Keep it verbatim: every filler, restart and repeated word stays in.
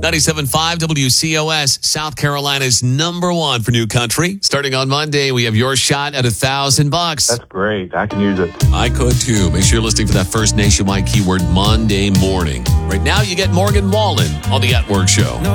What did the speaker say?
ninety-seven point five W C O S, South Carolina's number one for new country. Starting on Monday, we have your shot at a thousand bucks. That's great. I can use it. I could too. Make sure you're listening for that first nationwide keyword Monday morning. Right now, you get Morgan Wallen on the At Work Show.